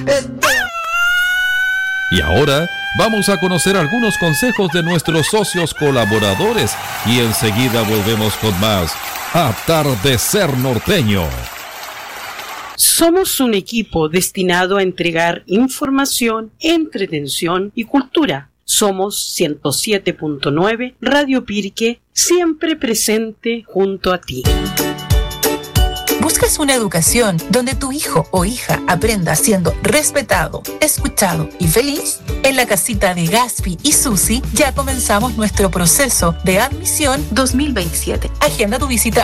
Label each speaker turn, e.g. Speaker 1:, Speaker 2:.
Speaker 1: Y ahora vamos a conocer algunos consejos de nuestros socios colaboradores y enseguida volvemos con más Atardecer Norteño.
Speaker 2: Somos un equipo destinado a entregar información, entretención y cultura. Somos 107.9 Radio Pirque, siempre presente junto a ti.
Speaker 3: ¿Buscas una educación donde tu hijo o hija aprenda siendo respetado, escuchado y feliz? En la casita de Gaspi y Susi ya comenzamos nuestro proceso de admisión 2027. Agenda tu visita